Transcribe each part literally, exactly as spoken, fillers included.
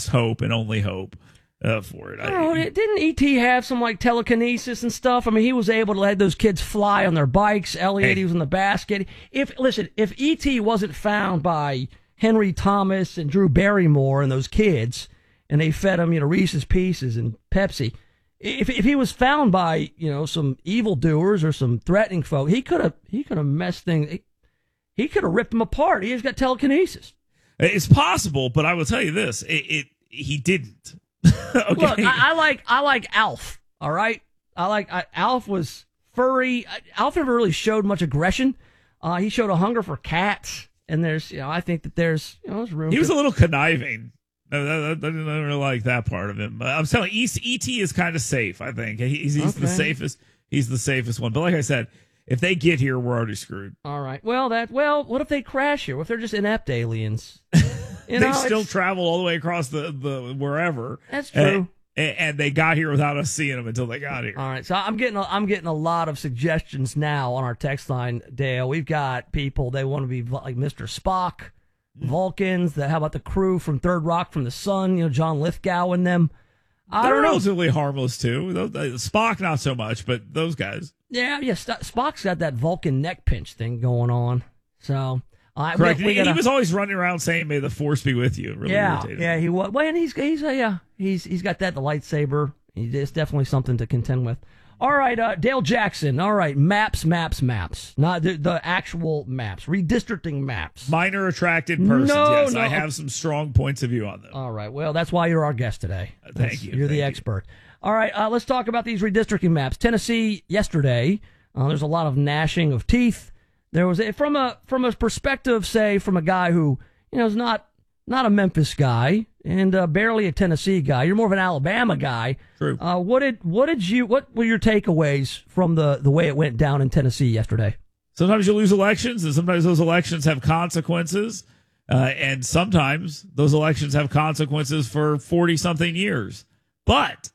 best hope and only hope uh, for it. Oh, I, didn't E T have some like telekinesis and stuff? I mean, he was able to let those kids fly on their bikes. Elliot, hey. He was in the basket. If listen, if E T wasn't found by Henry Thomas and Drew Barrymore and those kids, and they fed him, you know, Reese's Pieces and Pepsi. If if he was found by, you know, some evildoers or some threatening folk, he could have he could have messed things. He, he could have ripped them apart. He's got telekinesis. It's possible, but I will tell you this: it, it he didn't. Okay. Look, I, I like I like Alf. All right, I like I, Alf was furry. Alf never really showed much aggression. Uh, he showed a hunger for cats, and there's, you know, I think that there's, you know, there's room. He was to, a little conniving. I, I, I didn't really like that part of him. I'm telling you, E T is kind of safe. I think he's, he's okay. the safest. He's the safest one. But like I said, if they get here, we're already screwed. All right. Well, that. Well, what if they crash here? What if they're just inept aliens? You know, they still travel all the way across the, the wherever. That's true. And, and they got here without us seeing them until they got here. All right. So I'm getting a, I'm getting a lot of suggestions now on our text line, Dale. We've got people, they want to be like Mister Spock, Vulcans. The, how about the crew from Third Rock from the Sun? You know, John Lithgow and them. I They're don't know. relatively harmless too. Spock not so much, but those guys. Yeah, yeah. Spock's got that Vulcan neck pinch thing going on. So. Uh, Correct. We, we and gotta, he was always running around saying, "May the force be with you." Really yeah, irritating. yeah, he was. Well, and he's he's uh, yeah, he's he's got that the lightsaber. It's definitely something to contend with. All right, uh, Dale Jackson. All right, maps, maps, maps. Not the, the actual maps, redistricting maps. Minor attracted persons. No, yes, no. I have some strong points of view on them. All right. Well, that's why you're our guest today. Uh, thank that's, you. You're thank the you. expert. All right. Uh, let's talk about these redistricting maps. Tennessee yesterday. Uh, there's a lot of gnashing of teeth. There was a, from a from a perspective, say, from a guy who, you know, is not not a Memphis guy and uh, barely a Tennessee guy. You're more of an Alabama guy. True. Uh, what did what did you what were your takeaways from the, the way it went down in Tennessee yesterday? Sometimes you lose elections, and sometimes those elections have consequences, uh, and sometimes those elections have consequences for forty something years. But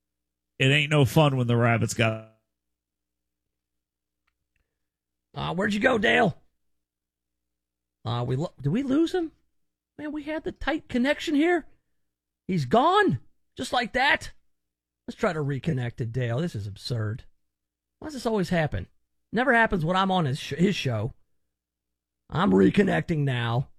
it ain't no fun when the rabbits got. Uh, where'd you go, Dale? Uh, we lo- did we lose him? Man, we had the tight connection here. He's gone, just like that. Let's try to reconnect to Dale. This is absurd. Why does this always happen? Never happens when I'm on his sh- his show. I'm reconnecting now.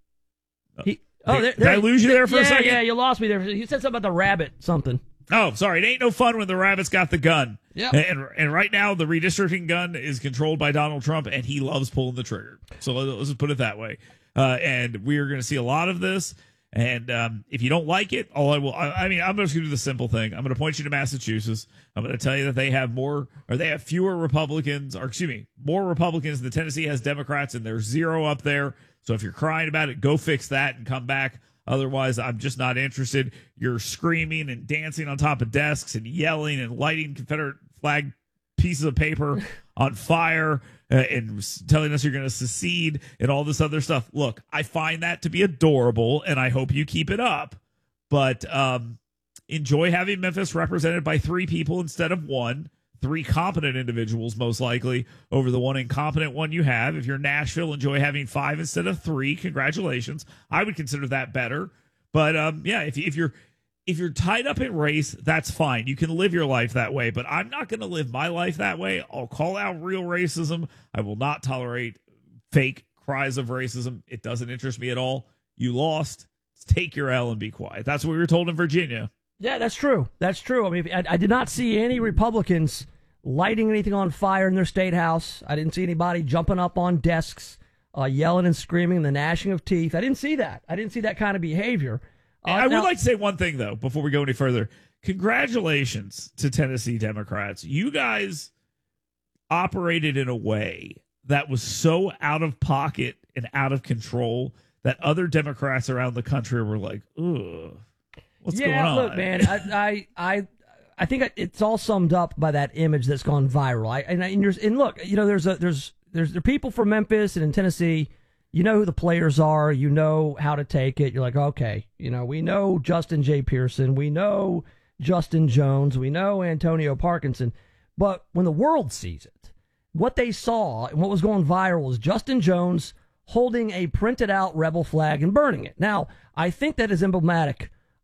He, oh, there, did I lose you there for yeah, a second? Yeah, you lost me there. You said something about the rabbit, something. Oh, sorry. It ain't no fun when the rabbits got the gun. Yeah. And and right now, the redistricting gun is controlled by Donald Trump, and he loves pulling the trigger. So let's just put it that way. Uh, and we are going to see a lot of this. And um, if you don't like it, all I will, I, I mean, I'm just going to do the simple thing. I'm going to point you to Massachusetts. I'm going to tell you that they have more, or they have fewer Republicans, or excuse me, more Republicans than Tennessee has Democrats, and there's zero up there. So if you're crying about it, go fix that and come back. Otherwise, I'm just not interested. You're screaming and dancing on top of desks and yelling and lighting Confederate flag pieces of paper on fire uh, and telling us you're going to secede and all this other stuff. Look, I find that to be adorable, and I hope you keep it up. But um, enjoy having Memphis represented by three people instead of one. Three competent individuals, most likely, over the one incompetent one you have. If you're Nashville, enjoy having five instead of three. Congratulations. I would consider that better. But um, yeah, if, if you're if you're tied up in race, that's fine. You can live your life that way. But I'm not going to live my life that way. I'll call out real racism. I will not tolerate fake cries of racism. It doesn't interest me at all. You lost. Take your L and be quiet. That's what we were told in Virginia. Yeah, that's true. That's true. I mean, I, I did not see any Republicans lighting anything on fire in their state house. I didn't see anybody jumping up on desks, uh, yelling and screaming, the gnashing of teeth. I didn't see that. I didn't see that kind of behavior. Uh, I would now, like to say one thing, though, before we go any further. Congratulations to Tennessee Democrats. You guys operated in a way that was so out of pocket and out of control that other Democrats around the country were like, ugh. What's yeah, going on? Look, man, I, I, I, I think it's all summed up by that image that's gone viral. I, and, and, and look, you know, there's a, there's, there's, there are people from Memphis and in Tennessee. You know who the players are. You know how to take it. You're like, okay, you know, we know Justin J. Pearson. We know Justin Jones. We know Antonio Parkinson. But when the world sees it, what they saw and what was going viral is Justin Jones holding a printed out rebel flag and burning it. Now, I think that is emblematic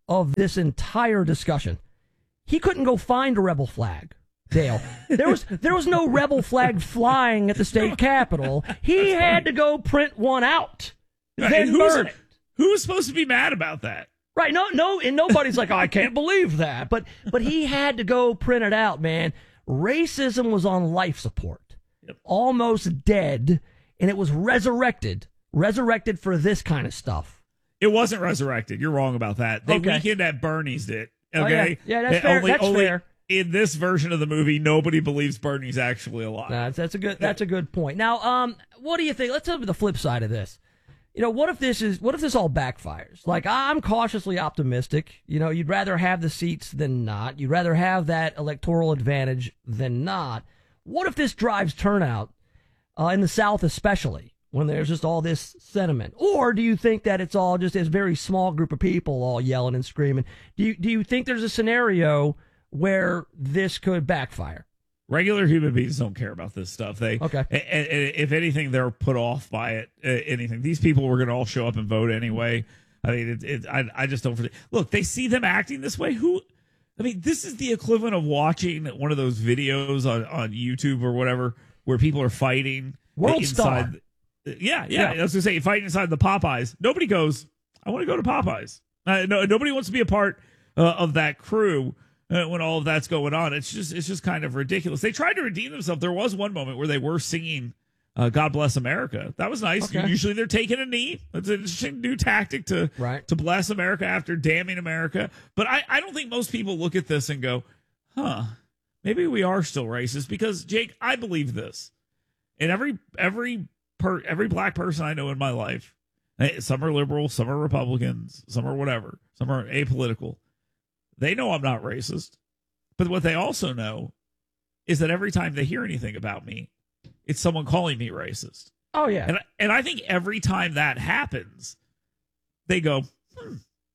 of this entire discussion. He couldn't go find a rebel flag, Dale. There was there was no rebel flag flying at the state capitol. He had to go print one out, right, then who's, burn it. Who's supposed to be mad about that? Right? No, no, and nobody's like, oh, I can't believe that. But but he had to go print it out, man. Racism was on life support, yep. almost dead, and it was resurrected, resurrected for this kind of stuff. It wasn't resurrected. You're wrong about that. They okay. weakened at Bernie's did. Okay, oh, yeah. yeah, that's and fair. Only, that's only fair. In this version of the movie, nobody believes Bernie's actually alive. Nah, that's, that's a good. That's a good point. Now, um, what do you think? Let's look at the flip side of this. You know, what if this is? What if this all backfires? Like, I'm cautiously optimistic. You know, you'd rather have the seats than not. You'd rather have that electoral advantage than not. What if this drives turnout uh, in the South, especially when there's just all this sentiment? Or do you think that it's all just this very small group of people all yelling and screaming? Do you do you think there's a scenario where this could backfire? Regular human beings don't care about this stuff. They okay. And, and if anything, they're put off by it. Uh, anything. These people were going to all show up and vote anyway. I mean, it, it, I I just don't. Look, they see them acting this way. Who? I mean, this is the equivalent of watching one of those videos on, on YouTube or whatever where people are fighting World inside. Star. Yeah, yeah, yeah. I was gonna say fighting inside the Popeyes. Nobody goes, I want to go to Popeyes. Uh, no, nobody wants to be a part uh, of that crew uh, when all of that's going on. It's just, it's just kind of ridiculous. They tried to redeem themselves. There was one moment where they were singing uh, "God Bless America." That was nice. Okay. Usually they're taking a knee. It's an interesting new tactic to right. to bless America after damning America. But I, I don't think most people look at this and go, "Huh, maybe we are still racist." Because Jake, I believe this, and every every. Per, every black person I know in my life, some are liberal, some are Republicans, some are whatever, some are apolitical. They know I'm not racist. But what they also know is that every time they hear anything about me, it's someone calling me racist. Oh, yeah. And, and I think every time that happens, they go, hmm,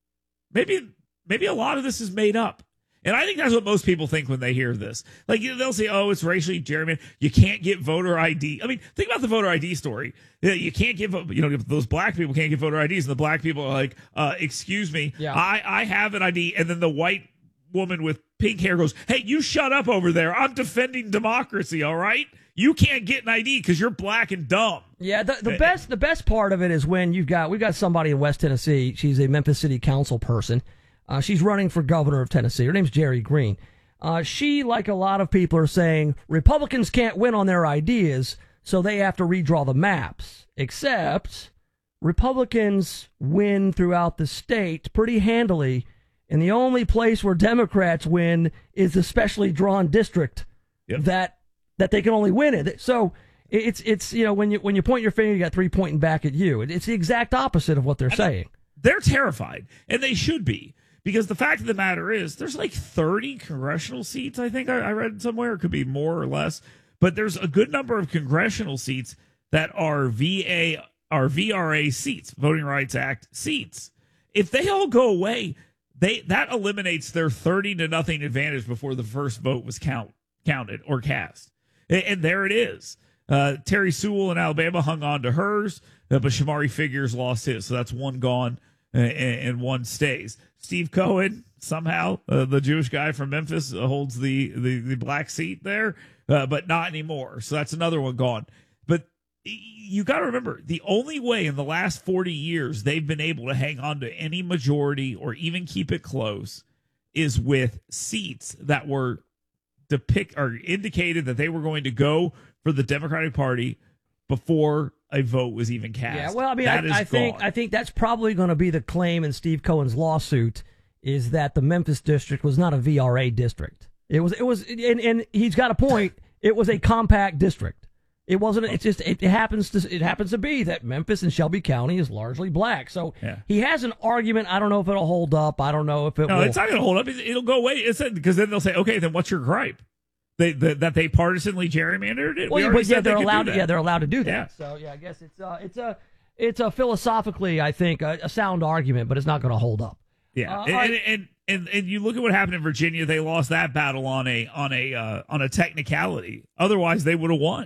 maybe, maybe a lot of this is made up. And I think that's what most people think when they hear this. Like, they'll say, oh, it's racially gerrymandered. You can't get voter I D. I mean, think about the voter I D story. You can't give, you know, those black people can't get voter I Ds. And the black people are like, uh, excuse me, yeah. I, I have an I D. And then the white woman with pink hair goes, hey, you shut up over there. I'm defending democracy, all right? You can't get an I D because you're black and dumb. Yeah, the, the best the best part of it is when you've got, we've got somebody in West Tennessee. She's a Memphis City Council person. Uh, she's running for governor of Tennessee. Her name's Jerry Green. Uh, she, like a lot of people, are saying Republicans can't win on their ideas, so they have to redraw the maps. Except Republicans win throughout the state pretty handily, and the only place where Democrats win is the specially drawn district yep. that that they can only win in. So it's it's you know when you when you point your finger, you got three pointing back at you. It's the exact opposite of what they're and saying. They're terrified, and they should be. Because the fact of the matter is, there's like thirty congressional seats, I think I, I read somewhere. It could be more or less. But there's a good number of congressional seats that are V A are V R A seats, Voting Rights Act seats. If they all go away, they that eliminates their thirty to nothing advantage before the first vote was count counted or cast. And, and there it is. Uh, Terry Sewell in Alabama hung on to hers, uh, but Shamari Figures lost his. So that's one gone uh, and, and one stays. Steve Cohen, somehow, uh, the Jewish guy from Memphis, uh, holds the, the, the black seat there, uh, but not anymore. So that's another one gone. But you got to remember, the only way in the last forty years they've been able to hang on to any majority or even keep it close is with seats that were depict or indicated that they were going to go for the Democratic Party before a vote was even cast. Yeah, well, I mean, I, I think I think that's probably going to be the claim in Steve Cohen's lawsuit is that the Memphis district was not a V R A district. It was, it was, and, and he's got a point. It was a compact district. It wasn't. It's just it happens to it happens to be that Memphis and Shelby County is largely black. So yeah. he has an argument. I don't know if it'll hold up. I don't know if it. No, will. It's not going to hold up. It'll go away. It's because then they'll say, okay, then what's your gripe? They, the, that they partisanly gerrymandered it. Well, we but yeah, they're they allowed. To, that. yeah, they're allowed to do that. Yeah. So yeah, I guess it's uh, it's a it's a philosophically, I think, a, a sound argument, but it's not going to hold up. Yeah, uh, and, I, and, and and and you look at what happened in Virginia. They lost that battle on a on a uh, on a technicality. Otherwise, they would have won.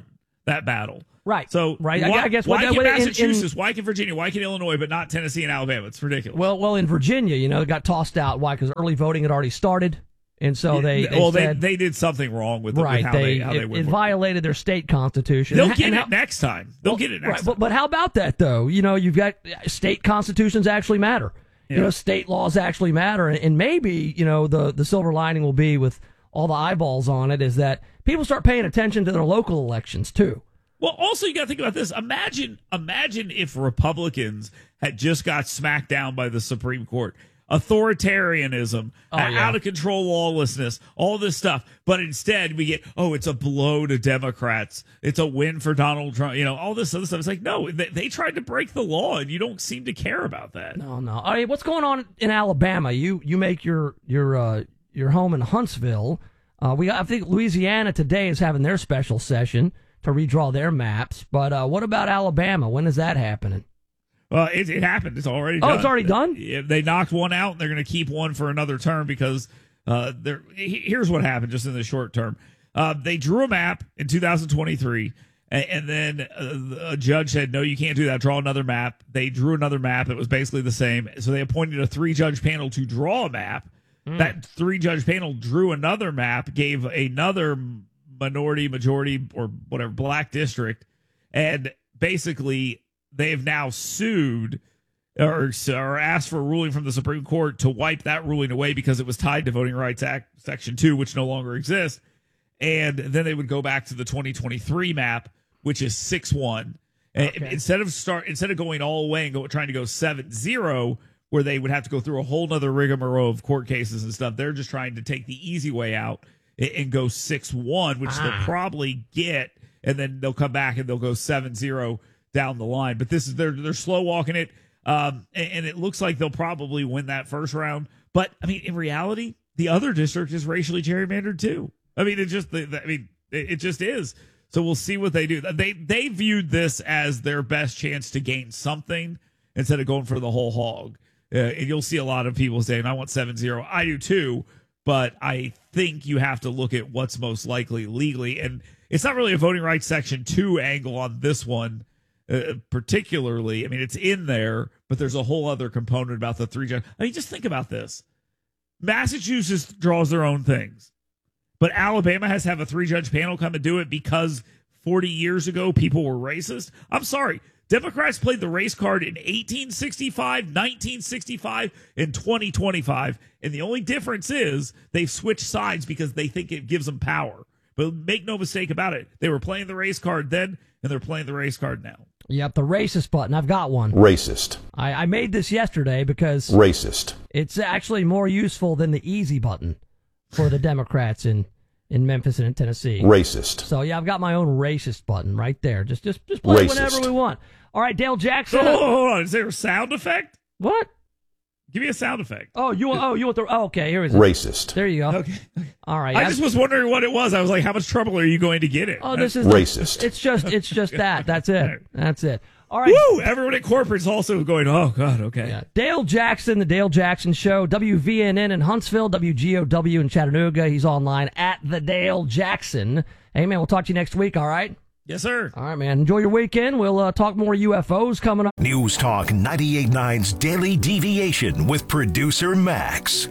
that battle. Right. So right. why, I guess why what, can what, Massachusetts, in, in, why can Virginia, why can Illinois, but not Tennessee and Alabama? It's ridiculous. Well, well, in Virginia, you know, it got tossed out. Why? Because early voting had already started, and so they, they well said, they they did something wrong with, right. with how they, they how it, they went. It violated their state constitution. They'll and, get and it how, next time. They'll well, get it next right, time. But, but how about that though? You know, you've got state constitutions actually matter. Yeah. You know, state laws actually matter, and, and maybe you know the the silver lining will be with all the eyeballs on it is that people start paying attention to their local elections too. Well, also you got to think about this. Imagine, imagine if Republicans had just got smacked down by the Supreme Court. Authoritarianism, oh, yeah. out of control lawlessness, all this stuff. But instead we get, oh, it's a blow to Democrats. It's a win for Donald Trump. You know, all this other stuff. It's like, no, they, they tried to break the law and you don't seem to care about that. No, no. All right, what's going on in Alabama? You you make your your uh, your home in Huntsville. Uh, we I think Louisiana today is having their special session to redraw their maps. But uh, what about Alabama? When is that happening? Well, it, it happened. It's already oh, done. it's already done? They, they knocked one out, and they're going to keep one for another term because uh, they're, here's what happened just in the short term. Uh, they drew a map in two thousand twenty-three, and, and then uh, a judge said, no, you can't do that. Draw another map. They drew another map. It was basically the same. So they appointed a three-judge panel to draw a map. Mm. That three-judge panel drew another map, gave another minority, majority, or whatever, black district, and basically they've now sued or, or asked for a ruling from the Supreme Court to wipe that ruling away because it was tied to Voting Rights Act Section two, which no longer exists. And then they would go back to the twenty twenty-three map, which is six one. Okay. Instead of start instead of going all the way and go, trying to go seven zero, where they would have to go through a whole nother rigmarole of court cases and stuff, they're just trying to take the easy way out and go six one, which ah. they'll probably get, and then they'll come back and they'll go seven zero down the line. But this is they're they're slow walking it, um, and, and it looks like they'll probably win that first round. But I mean, in reality, the other district is racially gerrymandered too. I mean, it just I mean it, it just is. So we'll see what they do. They they viewed this as their best chance to gain something instead of going for the whole hog. Uh, and you'll see a lot of people saying, "I want seven zero." I do too. But I think you have to look at what's most likely legally. And it's not really a voting rights section two angle on this one, uh, particularly. I mean, it's in there, but there's a whole other component about the three judge. I mean, just think about this. Massachusetts draws their own things, but Alabama has to have a three judge panel come and do it because forty years ago people were racist. I'm sorry. Democrats played the race card in eighteen sixty-five, nineteen sixty-five, and twenty twenty-five. And the only difference is they've switched sides because they think it gives them power. But make no mistake about it. They were playing the race card then, and they're playing the race card now. Yep, the racist button. I've got one. Racist. I, I made this yesterday because Racist. It's actually more useful than the easy button for the Democrats in in Memphis and in Tennessee. Racist. So yeah, I've got my own racist button right there. Just just just play Racist. whenever we want. All right, Dale Jackson. Oh, hold on. Is there a sound effect? What? Give me a sound effect. Oh, you want? Oh, you want the? Oh, okay, here is it. Racist. There you go. Okay. All right. I I've, just was wondering what it was. I was like, how much trouble are you going to get in? Oh, this is racist. The, it's just it's just that. That's it. That's it. All right. Woo! Everyone at corporate's also going, oh, God, okay. Yeah. Dale Jackson, The Dale Jackson Show, W V N N in Huntsville, W G O W in Chattanooga. He's online at The Dale Jackson. Hey, man, we'll talk to you next week, all right? Yes, sir. All right, man. Enjoy your weekend. We'll uh, talk more U F Os coming up. News Talk ninety-eight point nine's Daily Deviation with producer Max.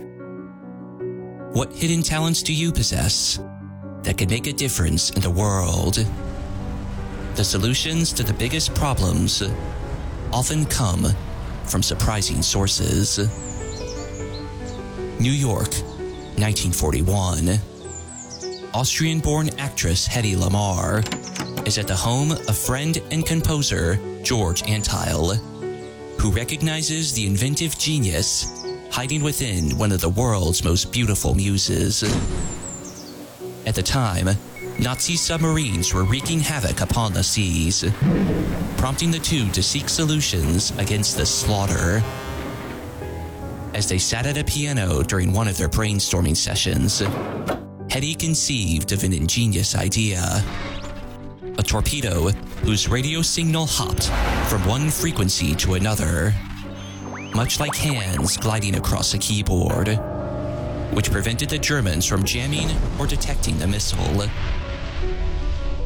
What hidden talents do you possess that could make a difference in the world? The solutions to the biggest problems often come from surprising sources. New York, nineteen forty-one. Austrian-born actress Hedy Lamarr is at the home of friend and composer George Antheil, who recognizes the inventive genius hiding within one of the world's most beautiful muses. At the time, Nazi submarines were wreaking havoc upon the seas, prompting the two to seek solutions against the slaughter. As they sat at a piano during one of their brainstorming sessions, Hedy conceived of an ingenious idea. A torpedo whose radio signal hopped from one frequency to another, much like hands gliding across a keyboard, which prevented the Germans from jamming or detecting the missile.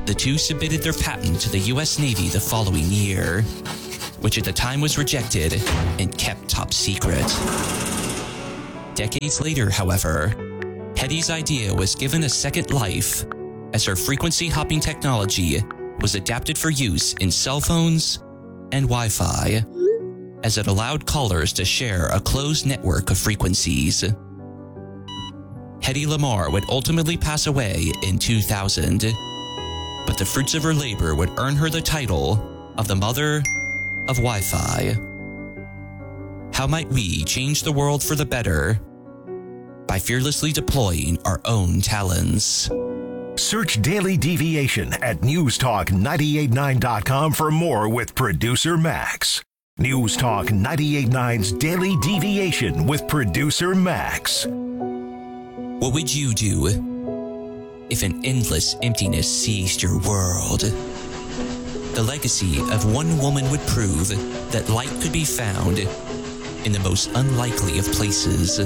the two submitted their patent to the U S Navy the following year, which at the time was rejected and kept top secret. Decades later, however, Hetty's idea was given a second life as her frequency hopping technology was adapted for use in cell phones and Wi-Fi, as it allowed callers to share a closed network of frequencies. Hedy Lamarr would ultimately pass away in two thousand, but the fruits of her labor would earn her the title of the Mother of Wi-Fi. How might we change the world for the better? By fearlessly deploying our own talents. Search Daily Deviation at news talk nine eight nine dot com for more with producer Max. News Talk ninety-eight point nine's Daily Deviation with producer Max. What would you do if an endless emptiness seized your world? The legacy of one woman would prove that light could be found in the most unlikely of places.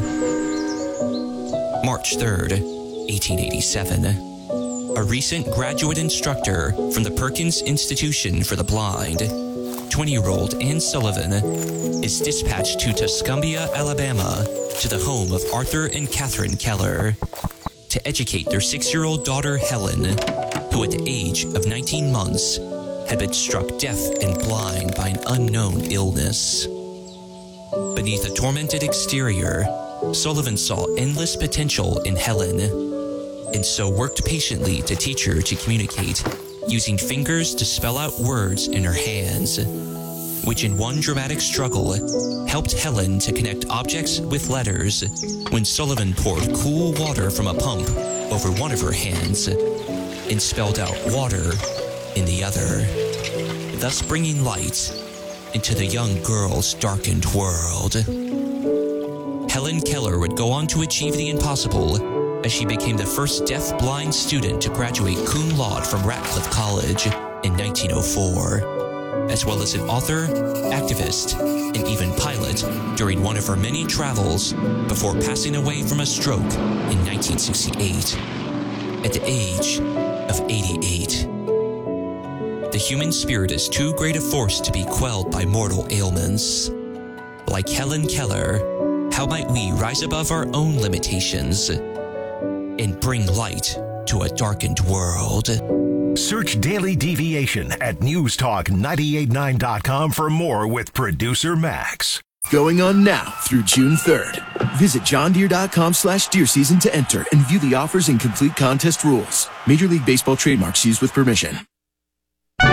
March third, eighteen eighty-seven. A recent graduate instructor from the Perkins Institution for the Blind, twenty-year-old Anne Sullivan, is dispatched to Tuscumbia, Alabama, to the home of Arthur and Catherine Keller, to educate their six-year-old daughter Helen, who at the age of nineteen months had been struck deaf and blind by an unknown illness. Beneath a tormented exterior, Sullivan saw endless potential in Helen, and so worked patiently to teach her to communicate, using fingers to spell out words in her hands, which in one dramatic struggle helped Helen to connect objects with letters when Sullivan poured cool water from a pump over one of her hands and spelled out water in the other, thus bringing light into the young girl's darkened world. Helen Keller would go on to achieve the impossible as she became the first deaf-blind student to graduate cum laude from Radcliffe College in nineteen oh four, as well as an author, activist, and even pilot during one of her many travels before passing away from a stroke in nineteen sixty-eight, at the age of eighty-eight. The human spirit is too great a force to be quelled by mortal ailments. Like Helen Keller, how might we rise above our own limitations and bring light to a darkened world? Search Daily Deviation at news talk nine eight nine dot com for more with producer Max. Going on now through June third. Visit johndeere.com slash deer season to enter and view the offers and complete contest rules. Major League Baseball trademarks used with permission. All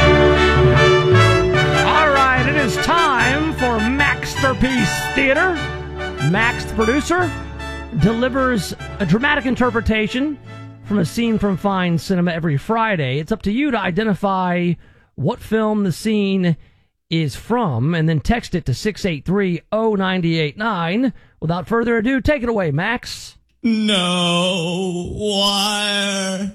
right, it is time for Maxterpiece Theater. Max, the producer, delivers a dramatic interpretation from a scene from fine cinema every Friday. It's up to you to identify what film the scene is from and then text it to six eight three oh nine eight nine. Without further ado, take it away, Max. No wire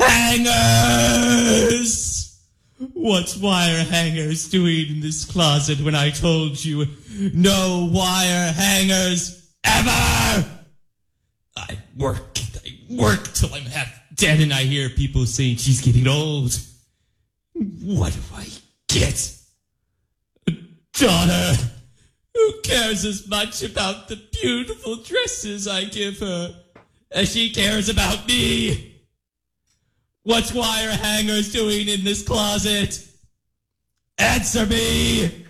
hangers. What's wire hangers doing in this closet when I told you no wire hangers ever? I work, I work till I'm half dead and I hear people saying she's getting old. What do I get? A daughter who cares as much about the beautiful dresses I give her as she cares about me. What's wire hangers doing in this closet? Answer me!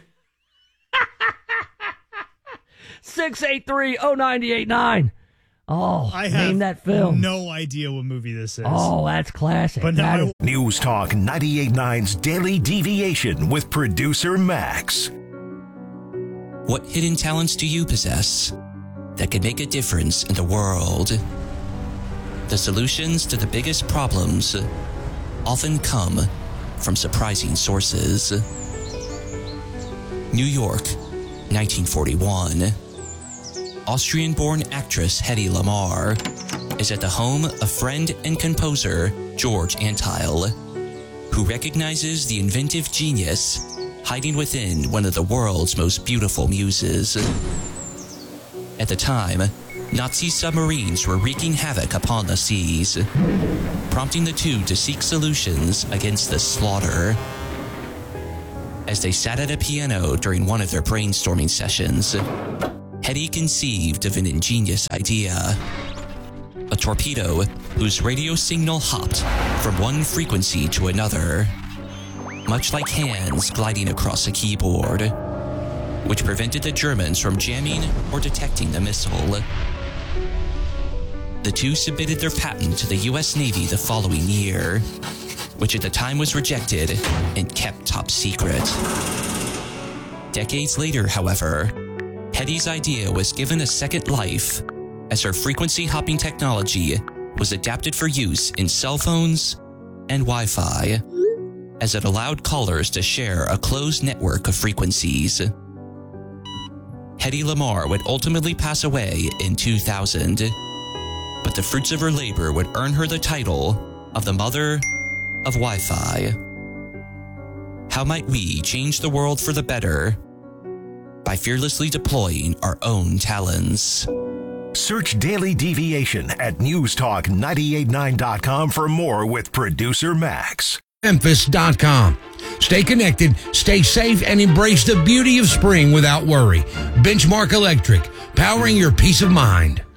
six eight three oh nine eight nine. Oh, I have name that film. No idea what movie this is. Oh, that's classic. But now That I- is- News Talk ninety-eight point nine's Daily Deviation with producer Max. What hidden talents do you possess that could make a difference in the world? The solutions to the biggest problems often come from surprising sources. New York, nineteen forty-one. Austrian-born actress Hedy Lamarr is at the home of friend and composer George Antheil, who recognizes the inventive genius hiding within one of the world's most beautiful muses. At the time, Nazi submarines were wreaking havoc upon the seas, prompting the two to seek solutions against the slaughter. As they sat at a piano during one of their brainstorming sessions, Hetty conceived of an ingenious idea. A torpedo whose radio signal hopped from one frequency to another, much like hands gliding across a keyboard, which prevented the Germans from jamming or detecting the missile. The two submitted their patent to the U S Navy the following year, which at the time was rejected and kept top secret. Decades later, however, Hetty's idea was given a second life as her frequency hopping technology was adapted for use in cell phones and Wi-Fi, as it allowed callers to share a closed network of frequencies. Hetty Lamar would ultimately pass away in two thousand, but the fruits of her labor would earn her the title of the Mother of Wi-Fi. How might we change the world for the better? By fearlessly deploying our own talents. Search Daily Deviation at news talk nine eight nine dot com for more with producer Max. Memphis dot com. Stay connected, stay safe, and embrace the beauty of spring without worry. Benchmark Electric, powering your peace of mind.